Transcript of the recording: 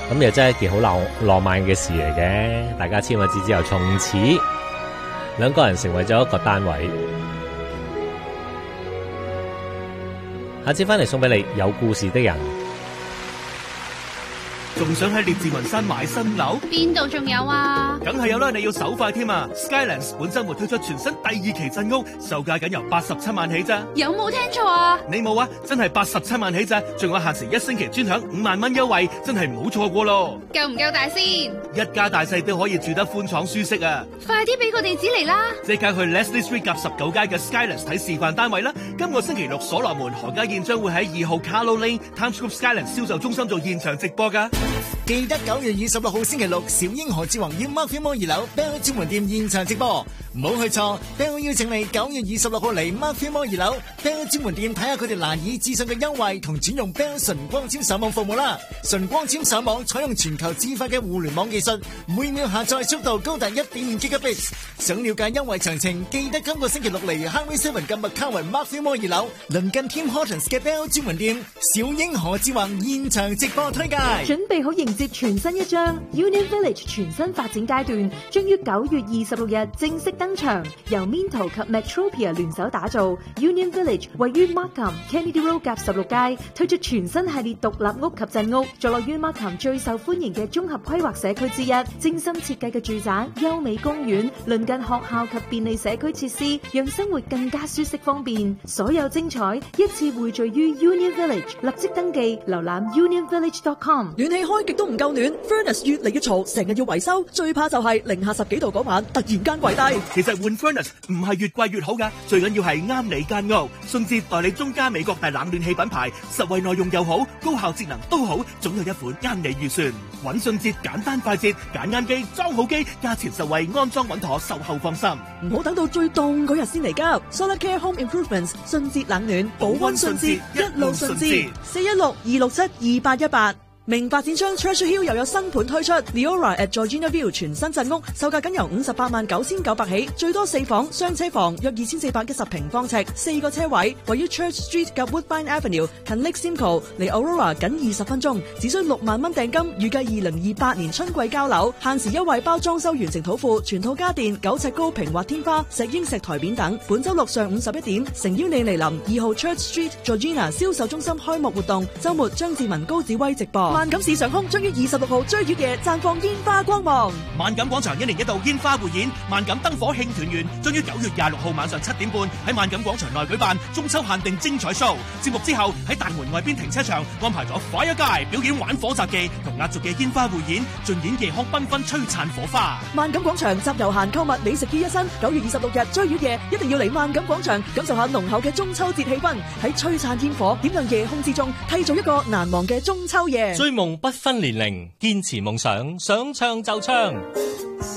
咁又真係一件好浪漫嘅事嚟嘅。大家簽咗字之後，從此兩個人成為咗一個單位。下次翻嚟送俾你有故事的人。 仲想喺列治文山買新樓？ 邊度仲有啊？ 梗係有啦，你要手快添啊 ！Skylands 本周末推出全新第2期鎮屋，售價僅由87萬起咋？ 有冇聽錯啊？ 你冇啊？真係87萬起咋？仲有限時1星期專享5萬蚊優惠，真係唔好錯過咯！ 夠唔夠大先？ 一家大細都可以住得寬敞舒適啊！ 快啲俾個地址嚟啦！ 即刻去 Leslie Street 夾19街嘅 Skylands 睇示範單位啦！今個星期六所羅門何家燕將會喺2號 Carlo Lane Times Square Skylands 銷售中心做現場直播噶。 記得9月26號星期六，小英何志宏要 Mark Filmore 2樓 Bell 專門店現場直播，唔好去錯。Bell 邀請你9月26號嚟 Mark Filmore 2樓 Bell 專門店睇下佢哋難以置信嘅優惠同轉用 Bell 純光纖上網服務啦。純光纖上網採用全球智慧嘅互聯網技術，每秒下載速度高達 1.5 Gigabits。想了解優惠詳情，記得今個星期六嚟 Highway 7嘅 McCowan Mark Filmore 2樓鄰近 Tim Hortons 嘅 Bell 專門店，小英何志宏現場直播推介。 準備好迎接全新一章 Union Village 全新發展階段，將於9月26日正式登場。由 Minto 及 Metropia 聯手打造 Union Village， 位於 Markham Kennedy Road 夾16街，推出全新系列獨立屋及鎮屋，坐落於 Markham 最受歡迎嘅綜合規劃社區之一。精心設計嘅住宅、優美公園、鄰近學校及便利社區設施，讓生活更加舒適方便。所有精彩一次匯聚於 Union Village， 立即登記瀏覽 unionvillage.com。 暖氣開極都唔夠暖 ，Furnace 越嚟越嘈，成日要維修，最怕就係零下10幾度嗰晚突然間跪低。 其實換 Furnace 唔係越貴越好噶，最緊要係啱你間屋。信捷代理中加美國大冷暖氣品牌，實惠內用又好，高效節能都好，總有一款啱你預算。揾信捷簡單快捷，揀啱機，裝好機，價錢實惠，安裝穩妥，售後放心。 唔好等到最凍嗰日先嚟交。Solar Care Home Improvements， 信捷冷暖，保溫信捷，一路信捷。416-267-2818。名發展商 Treasure Hill 又有新盤推出 Leora at Georgina View 全新鎮屋，售價僅由589900起，最多4房雙車房，約2410平方尺，4個車位，位於 Church Street 及 Woodbine Avenue， 近 Lake Simcoe， 離 Aurora 僅20分鐘，只需6萬蚊訂金，預計2028年春季交樓，限時優惠包裝修完成土庫，全套家電9尺高平滑天花、石英石台面等。本周六上午11點，誠邀你嚟臨2號 Church Street Georgina 銷售中心開幕活動，周末張志文高子威直播。萬錦市上空將於26號追月夜綻放煙花光芒。 萬錦廣場1年1度煙花匯演，萬錦燈火慶團圓，將於9月26號晚上7點半喺萬錦廣場內舉辦中秋限定精彩 show。節目之後喺大門外邊停車場安排咗 Fire Guy 表演玩火雜技同壓軸嘅煙花匯演，盡演夜空繽紛璀璨火花。 萬錦廣場集遊閒購物美食於一身，9月26日追月夜一定要嚟萬錦廣場感受下濃厚嘅中秋節氣氛，喺璀璨煙火點亮夜空之中，締造一個難忘嘅中秋夜。 追夢不分年齡，堅持夢想，想唱就唱。